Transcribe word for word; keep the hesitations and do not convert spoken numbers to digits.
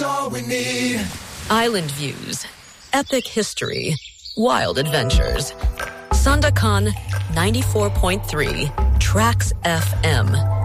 is all we need. Island views, epic history, wild adventures. Sandakan ninety-four point three Tracks F M.